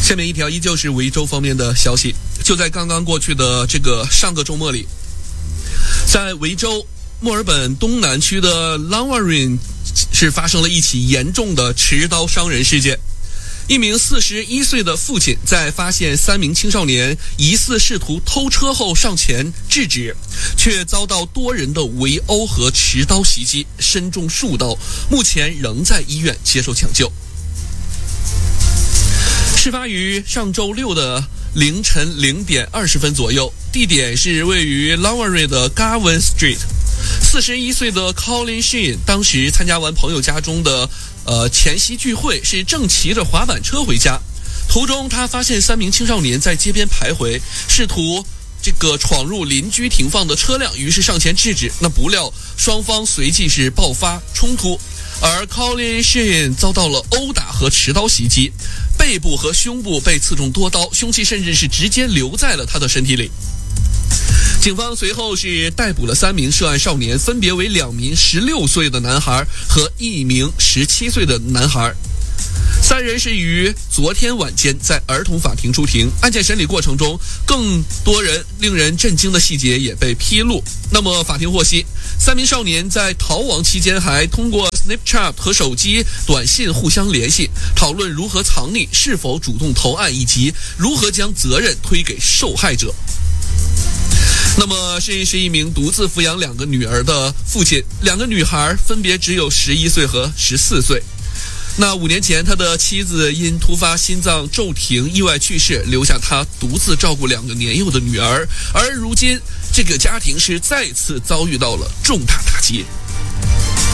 下面一条依旧是维州方面的消息，就在刚刚过去的上个周末里，在维州墨尔本东南区的 Lawarin 是发生了一起严重的持刀伤人事件。一名41岁的父亲在发现3名青少年疑似试图偷车后上前制止，却遭到多人的围殴和持刀袭击，身中数刀，目前仍在医院接受抢救。事发于上周六的凌晨0点20分左右，地点是位于 Lawarin 的 Garvin Street。41岁的 Colin Sheen 当时参加完朋友家中的前夕聚会，是正骑着滑板车回家，途中他发现3名青少年在街边徘徊，试图闯入邻居停放的车辆，于是上前制止，那不料双方随即是爆发冲突，而 Colin Sheen 遭到了殴打和持刀袭击，背部和胸部被刺中多刀，凶器甚至是直接留在了他的身体里。警方随后是逮捕了3名涉案少年，分别为2名16岁的男孩和1名17岁的男孩。3人是于昨天晚间在儿童法庭出庭。案件审理过程中，更多令人震惊的细节也被披露。那么法庭获悉，3名少年在逃亡期间还通过 Snapchat 和手机短信互相联系，讨论如何藏匿、是否主动投案，以及如何将责任推给受害者。那么是一名独自抚养2个女儿的父亲，2个女孩分别只有11岁和14岁。那5年前，他的妻子因突发心脏骤停意外去世，留下他独自照顾2个年幼的女儿。而如今，这个家庭是再次遭遇到了重大打击。